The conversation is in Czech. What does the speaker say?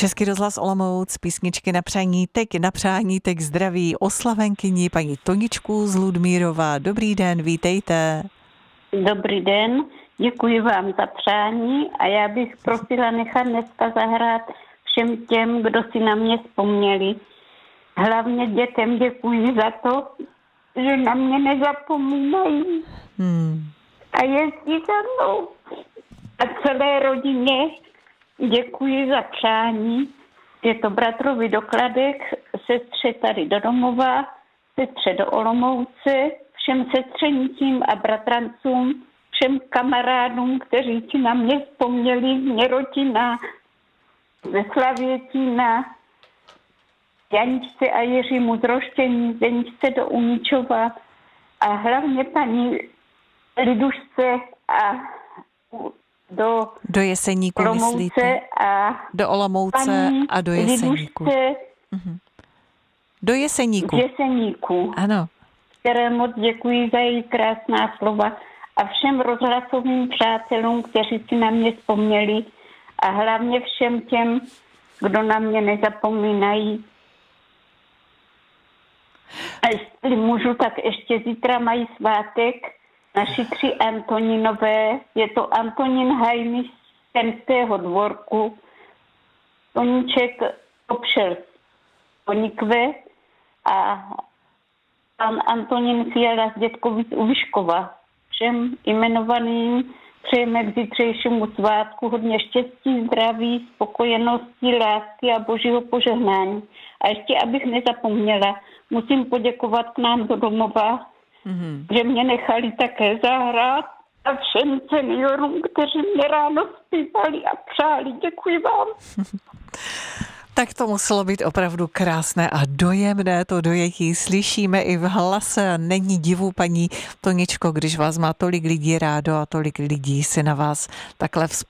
Český rozhlas Olomouc, písničky na přání, teď zdraví oslavenkyni paní Toničku z Ludmírova. Dobrý den, vítejte. Dobrý den, děkuji vám za přání a já bych prosila nechat dneska zahrát všem těm, kdo si na mě vzpomněli. Hlavně dětem děkuji za to, že na mě nezapomínají a jezdí za mnou. A celé rodině děkuji za přání. Je to bratrovi do Kladek, sestře tady do domova, sestře do Olomouce, všem sestřenicím a bratrancům, všem kamarádům, kteří si na mě vzpomněli, Měrotina, ze Slavětína, Janičce a Jiřímu z Roštění, Zeničce do Uničova a hlavně paní Lidušce a do Jeseníku Olomouce myslíte? Do Olomouce a do Jeseníku. Do Jeseníku. Jeseníku. Ano. Které moc děkuji za její krásná slova a všem rozhlasovým přátelům, kteří si na mě vzpomněli a hlavně všem těm, kdo na mě nezapomínají. A jestli můžu, tak ještě zítra mají svátek naši 3 Antoninové. Je to Antonín Hajny z Temského dvorku, Toníček Popšel z Ponikve a pan Antonín Fiala z Dětkovic u Vyškova. Všem jmenovaným přejeme k zítřejšímu svátku hodně štěstí, zdraví, spokojenosti, lásky a božího požehnání. A ještě, abych nezapomněla, musím poděkovat k nám do domova, že mě nechali také zahrát a všem seniorům, kteří mě ráno zpívali a přáli. Děkuji vám. Tak to muselo být opravdu krásné a dojemné, to dojetí slyšíme i v hlase a není divu, paní Toničko, když vás má tolik lidí rádo a tolik lidí si na vás takhle vzpomíná.